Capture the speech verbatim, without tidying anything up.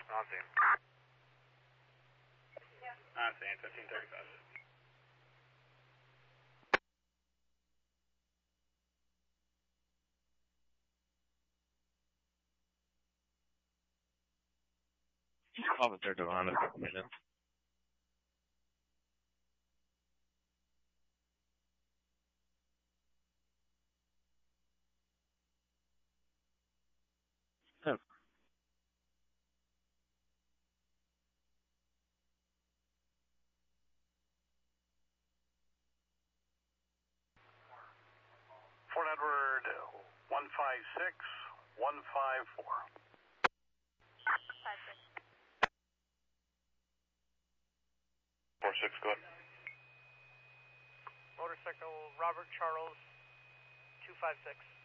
On scene. On scene, fifteen thirty-five. Officer Devon, minutes. Oh. Fort Edward, one five six, one five four. Five six. Four six, go ahead. Motorcycle Robert Charles, two five six.